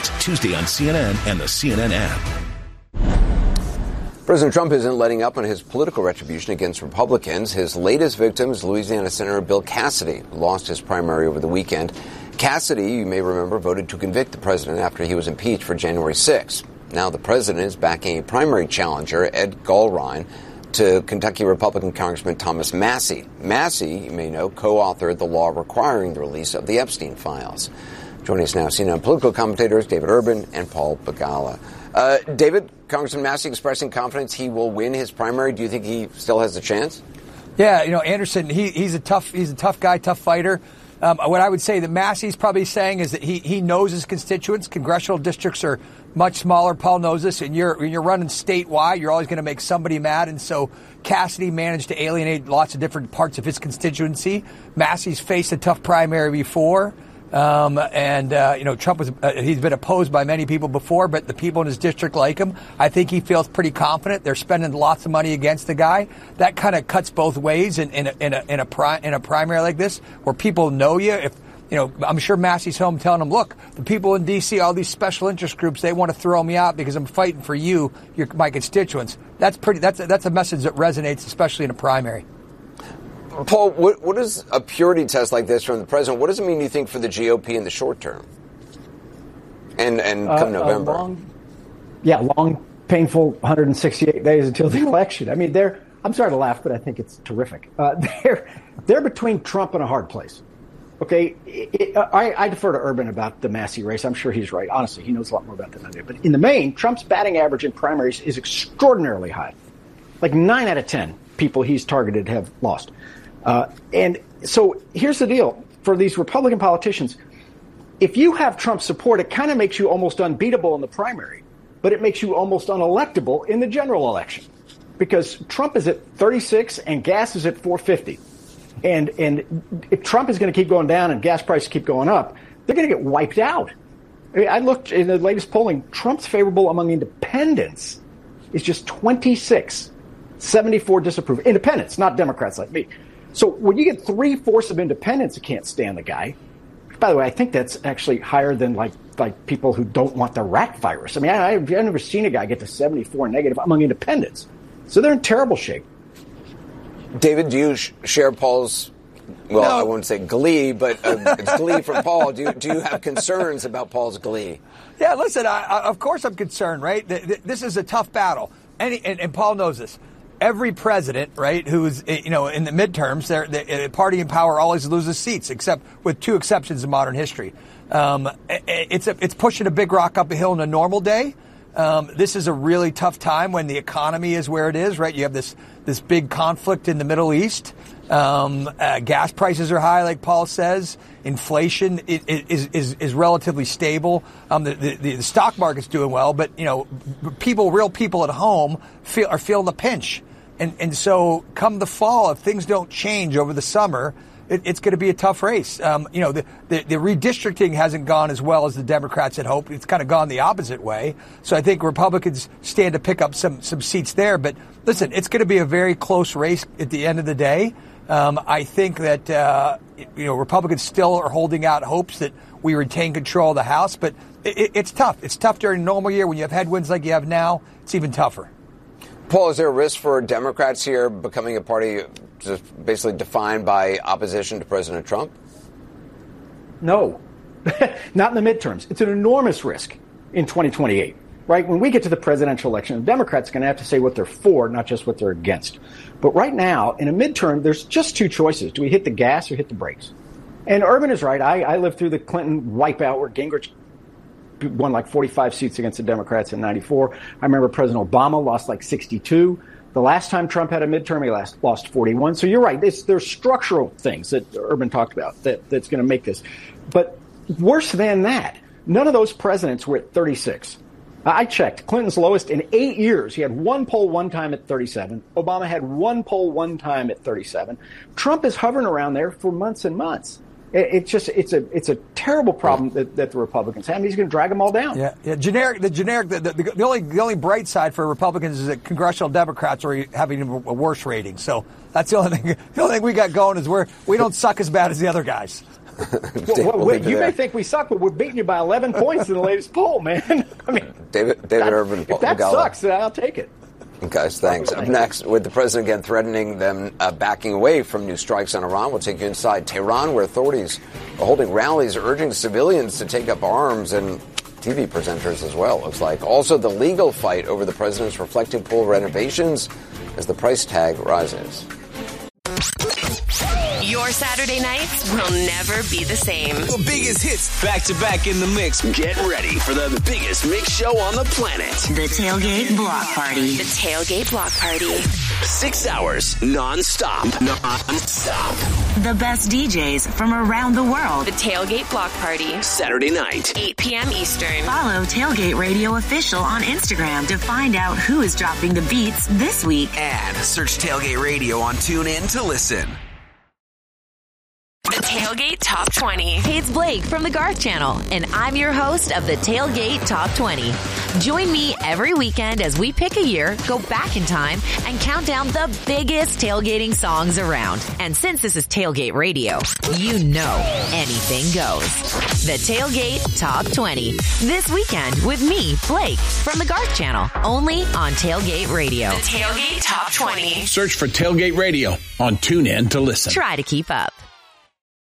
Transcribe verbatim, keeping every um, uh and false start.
Next Tuesday on C N N and the C N N app. President Trump isn't letting up on his political retribution against Republicans. His latest victim is Louisiana Senator Bill Cassidy, who lost his primary over the weekend. Cassidy, you may remember, voted to convict the president after he was impeached for January sixth. Now the president is backing a primary challenger, Ed Gulrine, to Kentucky Republican Congressman Thomas Massie. Massie, you may know, co-authored the law requiring the release of the Epstein files. Joining us now, C N N political commentators David Urban and Paul Begala. Uh, David, Congressman Massie expressing confidence he will win his primary. Do you think he still has a chance? Yeah, you know, Anderson, he, he's a tough he's a tough guy, tough fighter. Um, what I would say that Massie's probably saying is that he, he knows his constituents. Congressional districts are much smaller. Paul knows this. And you're, when you're running statewide, you're always going to make somebody mad. And so Cassidy managed to alienate lots of different parts of his constituency. Massie's faced a tough primary before. Um, and, uh, you know, Trump was, uh, he's been opposed by many people before, but the people in his district like him. I think he feels pretty confident. They're spending lots of money against the guy. That kind of cuts both ways in, in a, in a, in a, pri- in a primary like this, where people know you. If, you know, I'm sure Massie's home telling him, look, the people in D C, all these special interest groups, they want to throw me out because I'm fighting for you, your, my constituents. That's pretty, that's, that's a message that resonates, especially in a primary. Paul, what, what is a purity test like this from the president? What does it mean, you think, for the G O P in the short term? And and come uh, November. Long, yeah, long, painful one hundred sixty-eight days until the election. I mean, they're, I'm sorry to laugh, but I think it's terrific. Uh, they're, they're between Trump and a hard place. Okay, it, it, I, I defer to Urban about the Massie race. I'm sure he's right. Honestly, he knows a lot more about that than I do. But in the main, Trump's batting average in primaries is extraordinarily high. Like nine out of ten people he's targeted have lost. Uh, and so here's the deal for these Republican politicians. If you have Trump's support, it kind of makes you almost unbeatable in the primary, but it makes you almost unelectable in the general election because Trump is at thirty-six and gas is at four fifty. And, and if Trump is going to keep going down and gas prices keep going up, they're going to get wiped out. I mean, I looked in the latest polling, Trump's favorable among independents is just twenty-six, seventy-four disapprove. Independents, not Democrats like me. So when you get three-fourths of independents who can't stand the guy, by the way, I think that's actually higher than like like people who don't want the rat virus. I mean, I, I've never seen a guy get to seventy-four negative among independents. So they're in terrible shape. David, do you sh- share Paul's, well, no. I won't say glee, but uh, it's glee from Paul. Do you, do you have concerns about Paul's glee? Yeah, listen, I, I, of course I'm concerned, right? This is a tough battle. And, and, and Paul knows this. Every president, right, who's, you know, in the midterms, the party in power always loses seats, except with two exceptions in modern history. Um, it's a, it's pushing a big rock up a hill in a normal day. Um, this is a really tough time when the economy is where it is, right? You have this this big conflict in the Middle East. Um, uh, gas prices are high, like Paul says. Inflation is is, is, is relatively stable. Um, the, the, the stock market's doing well, but you know, people, real people at home, feel are feeling the pinch. And and so come the fall, if things don't change over the summer, it, it's going to be a tough race. Um, you know, the, the, the redistricting hasn't gone as well as the Democrats had hoped. It's kind of gone the opposite way. So I think Republicans stand to pick up some, some seats there. But listen, it's going to be a very close race at the end of the day. Um, I think that, uh, you know, Republicans still are holding out hopes that we retain control of the House. But it, it's tough. It's tough during a normal year. When you have headwinds like you have now, it's even tougher. Paul, is there a risk for Democrats here becoming a party just basically defined by opposition to President Trump? No, not in the midterms. It's an enormous risk in twenty twenty-eight, right? When we get to the presidential election, the Democrats are going to have to say what they're for, not just what they're against. But right now, in a midterm, there's just two choices. Do we hit the gas or hit the brakes? And Urban is right. I, I lived through the Clinton wipeout where Gingrich won like forty-five seats against the Democrats in ninety-four. I remember President Obama lost like sixty-two. The last time Trump had a midterm, he last, lost forty-one. So you're right. It's, there's structural things that Urban talked about that, that's going to make this. But worse than that, none of those presidents were at thirty-six. I checked. Clinton's lowest in eight years. He had one poll one time at thirty-seven. Obama had one poll one time at thirty-seven. Trump is hovering around there for months and months. It's just it's a it's a terrible problem that, that the Republicans have. And he's going to drag them all down. Yeah, yeah. Generic, the generic, the, the, the only the only bright side for Republicans is that congressional Democrats are having a worse rating. So that's the only thing. The only thing we got going is we're we don't suck as bad as the other guys. well, well, you may think we suck, but we're beating you by eleven points in the latest poll, man. I mean, David, David that, Urban, if that Magala. sucks, I'll take it. Guys, thanks. Up next, with the president again threatening them uh, backing away from new strikes on Iran, we'll take you inside Tehran, where authorities are holding rallies urging civilians to take up arms, and T V presenters as well, looks like. Also, the legal fight over the president's reflecting pool renovations as the price tag rises. Your Saturday nights will never be the same. The biggest hits back to back in the mix. Get ready for the biggest mix show on the planet. The Tailgate Block Party. The Tailgate Block Party. Six hours non-stop. Non-stop. The best D Js from around the world. The Tailgate Block Party. Saturday night. eight p.m. Eastern. Follow Tailgate Radio Official on Instagram to find out who is dropping the beats this week. And search Tailgate Radio on TuneIn to listen. The Tailgate Top twenty. Hey, it's Blake from the Garth Channel, and I'm your host of the Tailgate Top twenty. Join me every weekend as we pick a year, go back in time, and count down the biggest tailgating songs around. And since this is Tailgate Radio, you know anything goes. The Tailgate Top twenty. This weekend with me, Blake, from the Garth Channel, only on Tailgate Radio. The Tailgate Top twenty. Search for Tailgate Radio on TuneIn to listen. Try to keep up.